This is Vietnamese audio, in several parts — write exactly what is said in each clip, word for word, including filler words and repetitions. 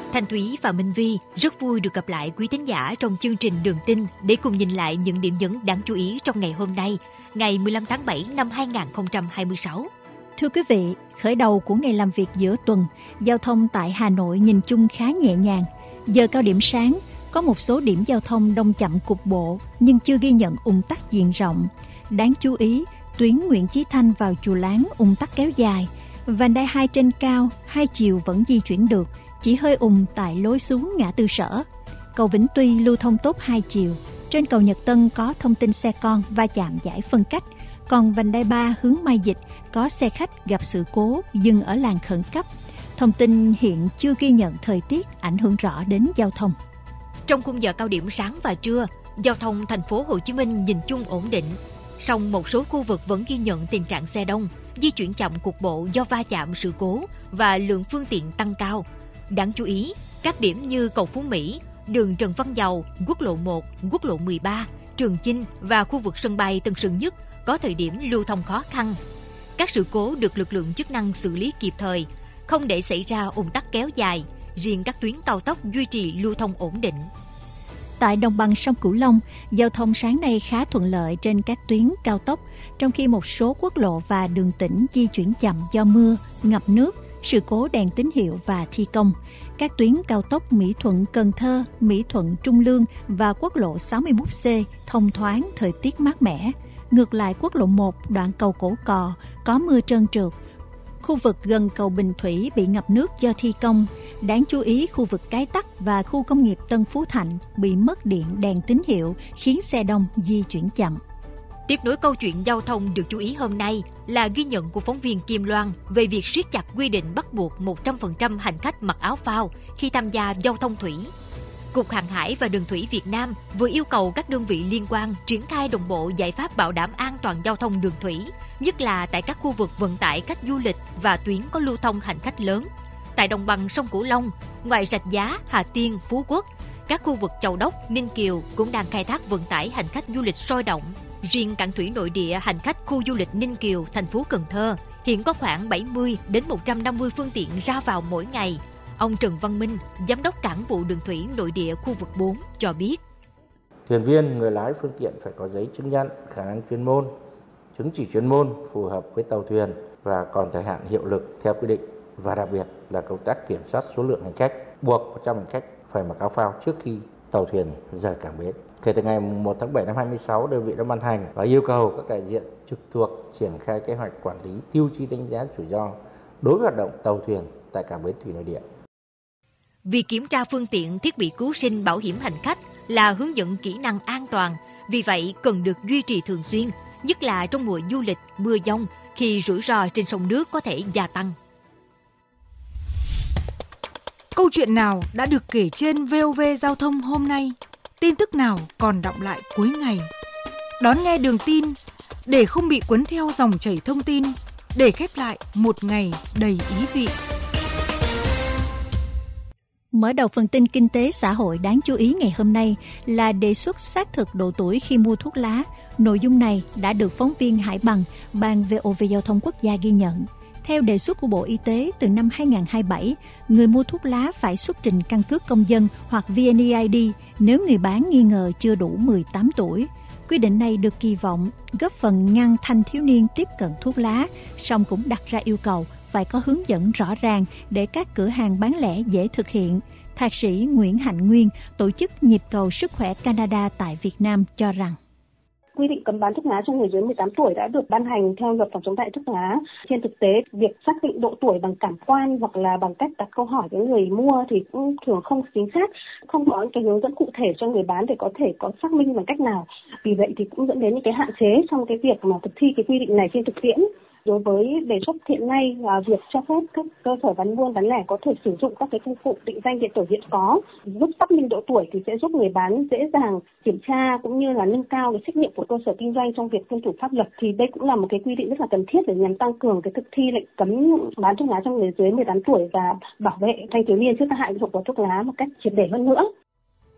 Thanh Thúy và Minh Vi rất vui được gặp lại quý thính giả trong chương trình Đường Tin để cùng nhìn lại những điểm nhấn đáng chú ý trong ngày hôm nay, ngày mười lăm tháng bảy năm hai nghìn không trăm hai mươi sáu. Thưa quý vị, khởi đầu của ngày làm việc giữa tuần, giao thông tại Hà Nội nhìn chung khá nhẹ nhàng. Giờ cao điểm sáng, có một số điểm giao thông đông chậm cục bộ nhưng chưa ghi nhận ùn tắc diện rộng. Đáng chú ý, tuyến Nguyễn Chí Thanh vào Chùa Láng ùn tắc kéo dài. Vành đai hai trên cao, hai chiều vẫn di chuyển được, chỉ hơi ùn tại lối xuống ngã tư Sở. Cầu Vĩnh Tuy lưu thông tốt hai chiều. Trên cầu Nhật Tân có thông tin xe con va chạm giải phân cách. Còn vành đai ba hướng Mai Dịch có xe khách gặp sự cố dừng ở làn khẩn cấp. Thông tin hiện chưa ghi nhận thời tiết ảnh hưởng rõ đến giao thông. Trong khung giờ cao điểm sáng và trưa, giao thông thành phố Hồ Chí Minh nhìn chung ổn định. Song một số khu vực vẫn ghi nhận tình trạng xe đông, di chuyển chậm cục bộ do va chạm sự cố và lượng phương tiện tăng cao. Đáng chú ý, các điểm như cầu Phú Mỹ, đường Trần Văn Dầu, quốc lộ một, quốc lộ mười ba, Trường Chinh và khu vực sân bay Tân Sơn Nhất có thời điểm lưu thông khó khăn. Các sự cố được lực lượng chức năng xử lý kịp thời, không để xảy ra ùn tắc kéo dài. Riêng các tuyến cao tốc duy trì lưu thông ổn định. Tại đồng bằng sông Cửu Long, giao thông sáng nay khá thuận lợi trên các tuyến cao tốc, trong khi một số quốc lộ và đường tỉnh di chuyển chậm do mưa, ngập nước, sự cố đèn tín hiệu và thi công. Các tuyến cao tốc Mỹ Thuận - Cần Thơ, Mỹ Thuận - Trung Lương và quốc lộ sáu mươi mốt C thông thoáng, thời tiết mát mẻ. Ngược lại, quốc lộ một đoạn cầu Cổ Cò có mưa trơn trượt. Khu vực gần cầu Bình Thủy bị ngập nước do thi công. Đáng chú ý, khu vực Cái Tắc và khu công nghiệp Tân Phú Thạnh bị mất điện đèn tín hiệu, khiến xe đông di chuyển chậm. Tiếp nối câu chuyện giao thông được chú ý hôm nay là ghi nhận của phóng viên Kim Loan về việc siết chặt quy định bắt buộc một trăm phần trăm hành khách mặc áo phao khi tham gia giao thông thủy. Cục Hàng hải và Đường thủy Việt Nam vừa yêu cầu các đơn vị liên quan triển khai đồng bộ giải pháp bảo đảm an toàn giao thông đường thủy, nhất là tại các khu vực vận tải khách du lịch và tuyến có lưu thông hành khách lớn. Tại đồng bằng sông Cửu Long, ngoài Rạch Giá, Hà Tiên, Phú Quốc, các khu vực Châu Đốc, Ninh Kiều cũng đang khai thác vận tải hành khách du lịch sôi động. Riêng cảng thủy nội địa hành khách khu du lịch Ninh Kiều, thành phố Cần Thơ, hiện có khoảng bảy mươi đến một trăm năm mươi phương tiện ra vào mỗi ngày. Ông Trần Văn Minh, Giám đốc Cảng vụ Đường thủy nội địa khu vực bốn cho biết. Thuyền viên, người lái phương tiện phải có giấy chứng nhận khả năng chuyên môn, chứng chỉ chuyên môn phù hợp với tàu thuyền và còn thời hạn hiệu lực theo quy định. Và đặc biệt là công tác kiểm soát số lượng hành khách, buộc một trăm hành khách phải mặc áo phao trước khi tàu thuyền rời cảng bến. Kể từ ngày một tháng bảy năm hai mươi sáu, đơn vị đã ban hành và yêu cầu các đại diện trực thuộc triển khai kế hoạch quản lý tiêu chí đánh giá rủi ro đối với hoạt động tàu thuyền tại cảng bến thủy nội địa. Việc kiểm tra phương tiện, thiết bị cứu sinh, bảo hiểm hành khách là hướng dẫn kỹ năng an toàn, vì vậy cần được duy trì thường xuyên, nhất là trong mùa du lịch, mưa dông khi rủi ro trên sông nước có thể gia tăng. Câu chuyện nào đã được kể trên vê o vê Giao thông hôm nay? Tin tức nào còn đọng lại cuối ngày? Đón nghe Đường Tin để không bị cuốn theo dòng chảy thông tin, để khép lại một ngày đầy ý vị. Mở đầu phần tin kinh tế xã hội đáng chú ý ngày hôm nay là đề xuất xác thực độ tuổi khi mua thuốc lá. Nội dung này đã được phóng viên Hải Bằng, Ban vê o vê Giao thông Quốc gia ghi nhận. Theo đề xuất của Bộ Y tế, từ năm hai nghìn không trăm hai mươi bảy, người mua thuốc lá phải xuất trình căn cước công dân hoặc vê en e i đê nếu người bán nghi ngờ chưa đủ mười tám tuổi. Quy định này được kỳ vọng góp phần ngăn thanh thiếu niên tiếp cận thuốc lá, song cũng đặt ra yêu cầu phải có hướng dẫn rõ ràng để các cửa hàng bán lẻ dễ thực hiện. Thạc sĩ Nguyễn Hạnh Nguyên, tổ chức Nhịp cầu Sức khỏe Canada tại Việt Nam cho rằng quy định cấm bán thuốc lá cho người dưới mười tám tuổi đã được ban hành theo luật phòng chống tệ thuốc lá. Trên thực tế, việc xác định độ tuổi bằng cảm quan hoặc là bằng cách đặt câu hỏi với người mua thì cũng thường không chính xác, không có cái hướng dẫn cụ thể cho người bán để có thể có xác minh bằng cách nào. Vì vậy thì cũng dẫn đến những cái hạn chế trong cái việc mà thực thi cái quy định này trên thực tiễn. Đối với đề xuất hiện nay là việc cho phép các cơ sở bán buôn bán lẻ có thể sử dụng các cái công cụ định danh điện tử hiện có giúp xác minh độ tuổi thì sẽ giúp người bán dễ dàng kiểm tra cũng như là nâng cao cái trách nhiệm của cơ sở kinh doanh trong việc tuân thủ pháp luật. Thì đây cũng là một cái quy định rất là cần thiết để nhằm tăng cường cái thực thi lệnh cấm bán thuốc lá cho người dưới mười tám tuổi và bảo vệ thanh thiếu niên trước tác hại của thuốc lá một cách triệt để hơn nữa.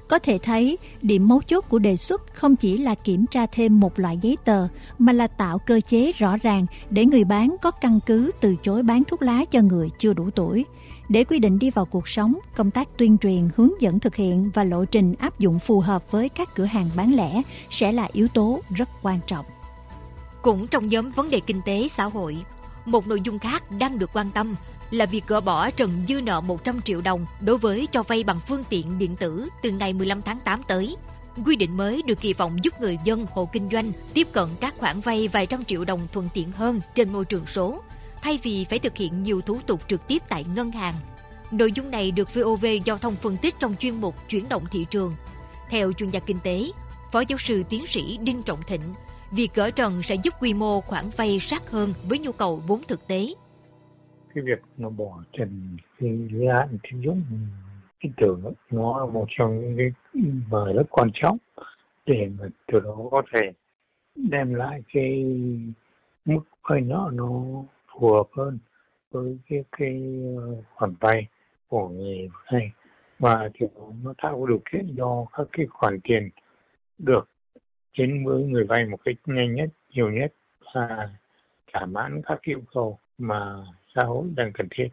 Có thể thấy, điểm mấu chốt của đề xuất không chỉ là kiểm tra thêm một loại giấy tờ, mà là tạo cơ chế rõ ràng để người bán có căn cứ từ chối bán thuốc lá cho người chưa đủ tuổi. Để quy định đi vào cuộc sống, công tác tuyên truyền, hướng dẫn thực hiện và lộ trình áp dụng phù hợp với các cửa hàng bán lẻ sẽ là yếu tố rất quan trọng. Cũng trong nhóm vấn đề kinh tế xã hội, một nội dung khác đang được quan tâm là việc gỡ bỏ trần dư nợ một trăm triệu đồng đối với cho vay bằng phương tiện điện tử từ ngày mười lăm tháng tám tới. Quy định mới được kỳ vọng giúp người dân, hộ kinh doanh tiếp cận các khoản vay vài trăm triệu đồng thuận tiện hơn trên môi trường số, thay vì phải thực hiện nhiều thủ tục trực tiếp tại ngân hàng. Nội dung này được vê o vê Giao thông phân tích trong chuyên mục Chuyển động thị trường. Theo chuyên gia kinh tế, Phó giáo sư tiến sĩ Đinh Trọng Thịnh, việc gỡ trần sẽ giúp quy mô khoản vay sát hơn với nhu cầu vốn thực tế. Cái việc nó bỏ trần cái gia hạn tín dụng điện tử nó là một trong những cái mà rất quan trọng để mà từ đó có thể đem lại cái mức vay nợ nó phù hợp hơn với cái cái khoản vay của người vay, và thì nó tạo điều kiện cho các cái khoản tiền được đến với người vay một cách nhanh nhất, nhiều nhất và thỏa mãn các yêu cầu mà xã hội đang cần thiết.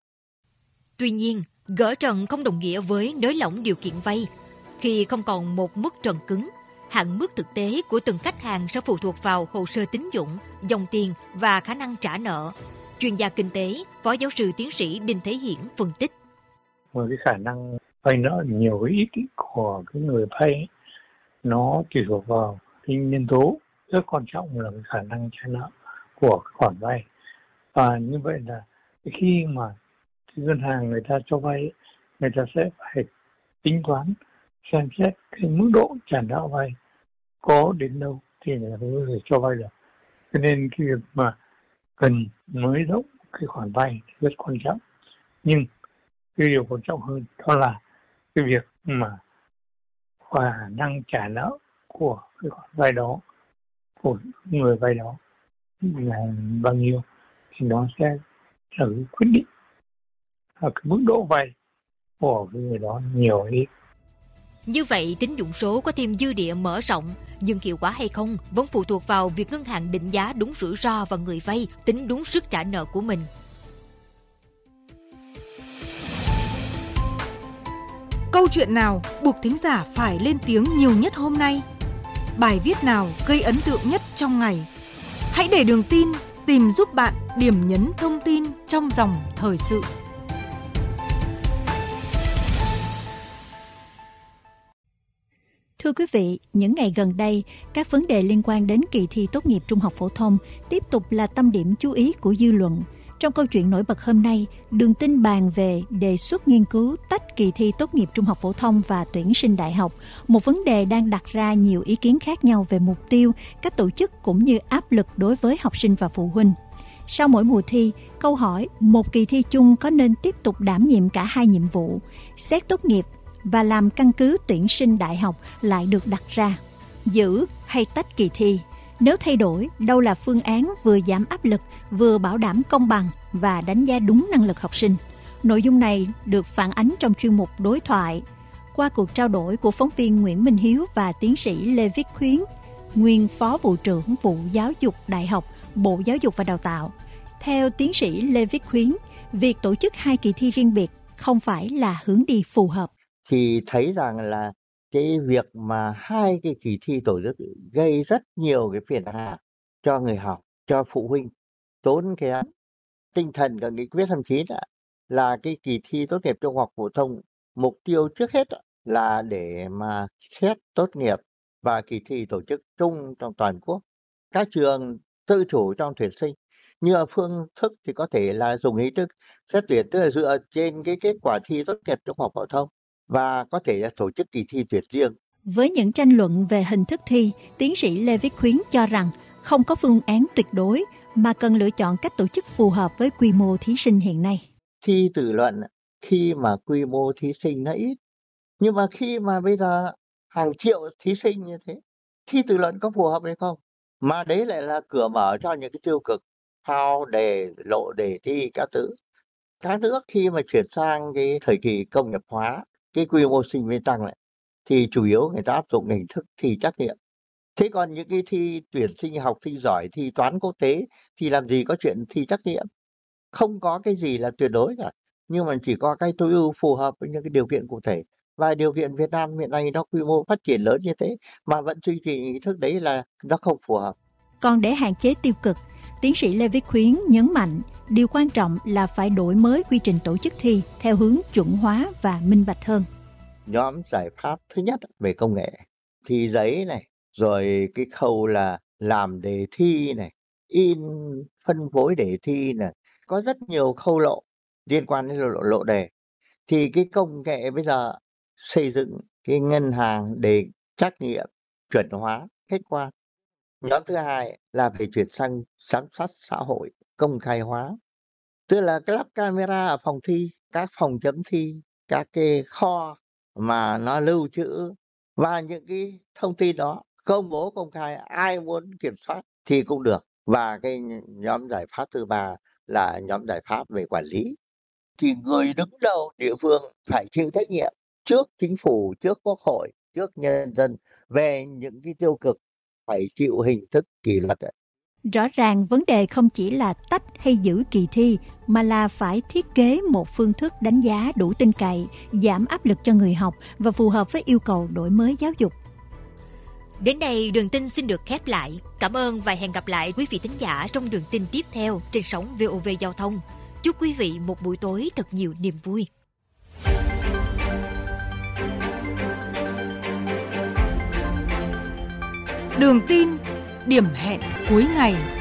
Tuy nhiên, gỡ trần không đồng nghĩa với nới lỏng điều kiện vay. Khi không còn một mức trần cứng, hạn mức thực tế của từng khách hàng sẽ phụ thuộc vào hồ sơ tín dụng, dòng tiền và khả năng trả nợ. Chuyên gia kinh tế, Phó giáo sư tiến sĩ Đinh Thế Hiển phân tích. Với cái khả năng vay nợ nhiều với ít của cái người vay, nó tùy thuộc vào cái nhân tố rất quan trọng là cái khả năng trả nợ của cái khoản vay. Và như vậy là khi mà cái ngân hàng người ta cho vay, người ta sẽ phải tính toán xem xét cái mức độ trả nợ vay có đến đâu thì người ta mới có thể cho vay được. Cho nên cái việc mà cần nới rộng cái khoản vay rất quan trọng. Nhưng cái điều quan trọng hơn đó là cái việc mà khả năng trả nợ của cái khoản vay đó, của người vay đó là bao nhiêu thì nó sẽ là cái quyết định là cái mức độ vay của người đó nhiều hay ít. Như vậy, tín dụng số có thêm dư địa mở rộng, nhưng hiệu quả hay không vẫn phụ thuộc vào việc ngân hàng định giá đúng rủi ro và người vay tính đúng sức trả nợ của mình. Câu chuyện nào buộc thính giả phải lên tiếng nhiều nhất hôm nay? Bài viết nào gây ấn tượng nhất trong ngày? Hãy để Đường Tin tìm giúp bạn điểm nhấn thông tin trong dòng thời sự. Thưa quý vị, những ngày gần đây, các vấn đề liên quan đến kỳ thi tốt nghiệp trung học phổ thông tiếp tục là tâm điểm chú ý của dư luận. Trong câu chuyện nổi bật hôm nay, Đường Tin bàn về đề xuất nghiên cứu tách kỳ thi tốt nghiệp trung học phổ thông và tuyển sinh đại học, một vấn đề đang đặt ra nhiều ý kiến khác nhau về mục tiêu, cách tổ chức cũng như áp lực đối với học sinh và phụ huynh. Sau mỗi mùa thi, câu hỏi một kỳ thi chung có nên tiếp tục đảm nhiệm cả hai nhiệm vụ, xét tốt nghiệp và làm căn cứ tuyển sinh đại học lại được đặt ra. Giữ hay tách kỳ thi? Nếu thay đổi, đâu là phương án vừa giảm áp lực, vừa bảo đảm công bằng và đánh giá đúng năng lực học sinh? Nội dung này được phản ánh trong chuyên mục Đối thoại qua cuộc trao đổi của phóng viên Nguyễn Minh Hiếu và tiến sĩ Lê Viết Khuyến, nguyên Phó Vụ trưởng Vụ Giáo dục Đại học, Bộ Giáo dục và Đào tạo. Theo tiến sĩ Lê Viết Khuyến, việc tổ chức hai kỳ thi riêng biệt không phải là hướng đi phù hợp. Thì thấy rằng là cái việc mà hai cái kỳ thi tổ chức gây rất nhiều cái phiền hà cho người học, cho phụ huynh, tốn kém. Tinh thần của nghị quyết hai mươi chín là cái kỳ thi tốt nghiệp trung học phổ thông, mục tiêu trước hết là để mà xét tốt nghiệp và kỳ thi tổ chức chung trong toàn quốc. Các trường tự chủ trong tuyển sinh, như ở phương thức thì có thể là dùng hình thức xét tuyển, tức là dựa trên cái kết quả thi tốt nghiệp trung học phổ thông và có thể là tổ chức kỳ thi tuyển riêng. Với những tranh luận về hình thức thi, tiến sĩ Lê Viết Khuyến cho rằng không có phương án tuyệt đối mà cần lựa chọn cách tổ chức phù hợp với quy mô thí sinh hiện nay. Thi tự luận khi mà quy mô thí sinh nó ít, nhưng mà khi mà bây giờ hàng triệu thí sinh như thế, thi tự luận có phù hợp hay không? Mà đấy lại là cửa mở cho những cái tiêu cực, thao đề, lộ đề thi các thứ. Các nước khi mà chuyển sang cái thời kỳ công nghiệp hóa, cái quy mô sinh viên tăng lại, thì chủ yếu người ta áp dụng hình thức thi trắc nghiệm. Thế còn những cái thi tuyển sinh học, thi giỏi, thi toán quốc tế thì làm gì có chuyện thi trắc nghiệm. Không có cái gì là tuyệt đối cả, nhưng mà chỉ có cái tối ưu phù hợp với những cái điều kiện cụ thể. Và điều kiện Việt Nam hiện nay nó quy mô phát triển lớn như thế mà vẫn duy trì hình thức đấy là nó không phù hợp. Còn để hạn chế tiêu cực, tiến sĩ Lê Viết Khuyến nhấn mạnh điều quan trọng là phải đổi mới quy trình tổ chức thi theo hướng chuẩn hóa và minh bạch hơn. Nhóm giải pháp thứ nhất về công nghệ, thi giấy này, rồi cái khâu là làm đề thi này, in phân phối đề thi này, có rất nhiều khâu lộ liên quan đến lộ, lộ đề. Thì cái công nghệ bây giờ xây dựng cái ngân hàng để trắc nghiệm, chuẩn hóa, khách quan. Nhóm thứ hai là phải chuyển sang giám sát xã hội, công khai hóa. Tức là cái lắp camera ở phòng thi, các phòng chấm thi, các cái kho mà nó lưu trữ và những cái thông tin đó công bố công khai, ai muốn kiểm soát thì cũng được. Và cái nhóm giải pháp thứ ba là nhóm giải pháp về quản lý. Thì người đứng đầu địa phương phải chịu trách nhiệm trước chính phủ, trước quốc hội, trước nhân dân về những cái tiêu cực, phải chịu hình thức kỷ luật. Rõ ràng vấn đề không chỉ là tách hay giữ kỳ thi, mà là phải thiết kế một phương thức đánh giá đủ tin cậy, giảm áp lực cho người học và phù hợp với yêu cầu đổi mới giáo dục. Đến đây Đường Tin xin được khép lại. Cảm ơn và hẹn gặp lại quý vị thính giả trong Đường Tin tiếp theo trên sóng vê o vê Giao thông. Chúc quý vị một buổi tối thật nhiều niềm vui. Đường Tin, điểm hẹn cuối ngày.